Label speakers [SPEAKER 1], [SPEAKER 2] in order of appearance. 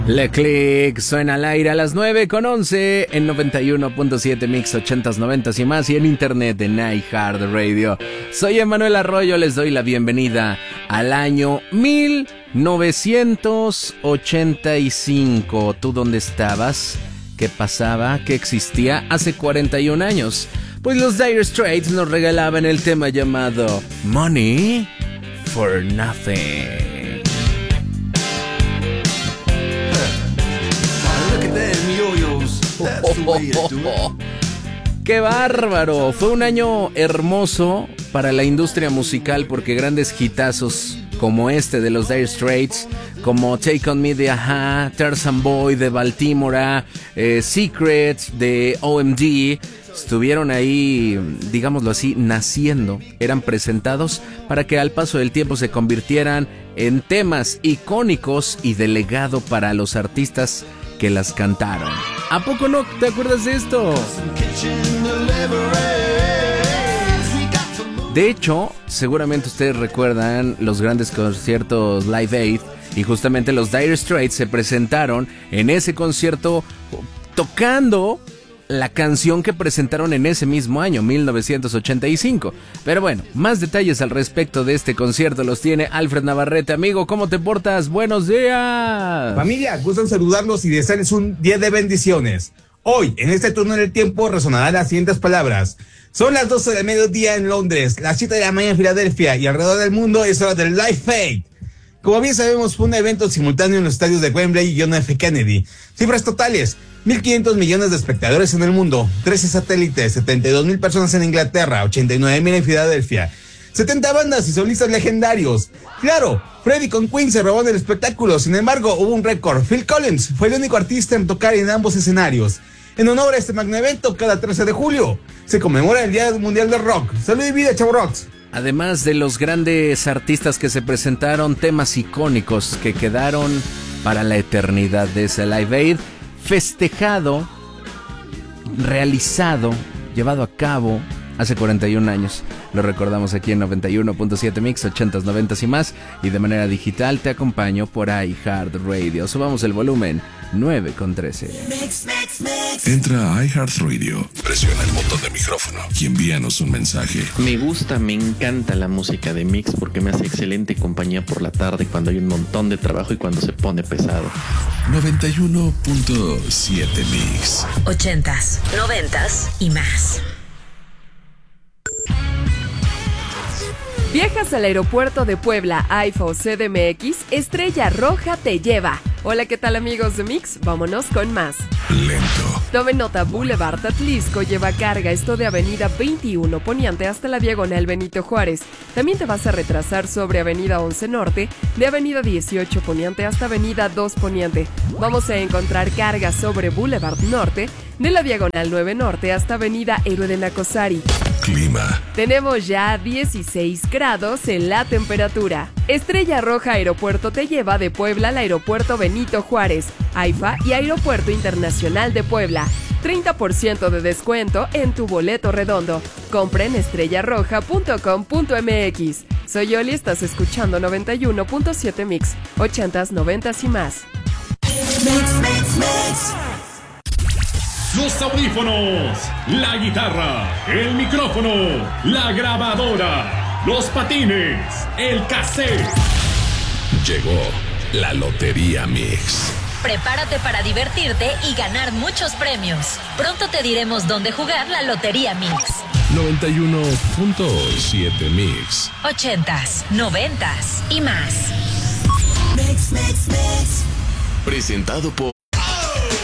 [SPEAKER 1] Le Click suena al aire a las 9:11 en 91.7 Mix 80s, 90s y más, y en internet en iHeartRadio. Soy Emanuel Arroyo, les doy la bienvenida al año 1985. ¿Tú dónde estabas? ¿Qué pasaba? ¿Qué existía hace 41 años? Pues los Dire Straits nos regalaban el tema llamado Money for Nothing. ¡Qué bárbaro! Fue un año hermoso para la industria musical porque grandes hitazos como este de los Dire Straits, como Take On Me de Aha, Tarzan Boy de Baltimora, Secret de OMD, estuvieron ahí, digámoslo así, naciendo. Eran presentados para que al paso del tiempo se convirtieran en temas icónicos y de legado para los artistas que las cantaron. ¿A poco no te acuerdas de esto? De hecho, seguramente ustedes recuerdan los grandes conciertos Live Aid, y justamente los Dire Straits se presentaron en ese concierto tocando la canción que presentaron en ese mismo año, 1985. Pero bueno, más detalles al respecto de este concierto los tiene Alfred Navarrete. Amigo, ¿cómo te portas? ¡Buenos días!
[SPEAKER 2] Familia, gustan saludarlos y desearles un día de bendiciones. Hoy, en este turno del tiempo, resonarán las siguientes palabras. Son las 12 del mediodía en Londres, las 7 de la mañana en Filadelfia, y alrededor del mundo es hora del Live Aid. Como bien sabemos, fue un evento simultáneo en los estadios de Wembley y John F. Kennedy. Cifras totales: 1.500 millones de espectadores en el mundo, 13 satélites, 72,000 personas en Inglaterra, 89,000 en Filadelfia, 70 bandas y solistas legendarios. Claro, Freddie con Queen se robó en el espectáculo, sin embargo, hubo un récord. Phil Collins fue el único artista en tocar en ambos escenarios. En honor a este magno evento, cada 13 de julio se conmemora el Día Mundial del Rock. ¡Salud y vida, Chavo Rocks!
[SPEAKER 1] Además de los grandes artistas que se presentaron, temas icónicos que quedaron para la eternidad de ese Live Aid, festejado, realizado, llevado a cabo hace 41 años. Lo recordamos aquí en 91.7 Mix, 80s, 90s y más, y de manera digital te acompaño por iHeartRadio. Subamos el volumen, 9:13.
[SPEAKER 3] Entra a iHeartRadio, presiona el botón de micrófono y envíanos un mensaje.
[SPEAKER 4] Me encanta la música de Mix porque me hace excelente compañía por la tarde cuando hay un montón de trabajo y cuando se pone pesado.
[SPEAKER 3] 91.7 Mix.
[SPEAKER 5] 80s, 90s y más.
[SPEAKER 6] ¿Viajas al aeropuerto de Puebla, AIFA o CDMX? Estrella Roja te lleva. Hola, ¿qué tal amigos de Mix? Vámonos con más.
[SPEAKER 3] Lento.
[SPEAKER 6] Tomen nota, Boulevard Atlisco lleva carga, esto de Avenida 21 Poniente hasta la Diagonal Benito Juárez. También te vas a retrasar sobre Avenida 11 Norte, de Avenida 18 Poniente hasta Avenida 2 Poniente. Vamos a encontrar carga sobre Boulevard Norte, de la Diagonal 9 Norte hasta Avenida Héroe de Nacosari.
[SPEAKER 3] Clima.
[SPEAKER 6] Tenemos ya 16 grados en la temperatura. Estrella Roja Aeropuerto te lleva de Puebla al Aeropuerto Benito Juárez, AIFA y Aeropuerto Internacional de Puebla. 30% de descuento en tu boleto redondo. Compra en estrellarroja.com.mx. Soy Yoli, estás escuchando 91.7 Mix, 80s, 90s y más.
[SPEAKER 7] Los audífonos, la guitarra, el micrófono, la grabadora, los patines, el cassette.
[SPEAKER 3] Llegó la Lotería Mix.
[SPEAKER 5] Prepárate para divertirte y ganar muchos premios. Pronto te diremos dónde jugar la Lotería Mix.
[SPEAKER 3] 91.7 Mix.
[SPEAKER 5] 80s, 90s y más.
[SPEAKER 3] Presentado por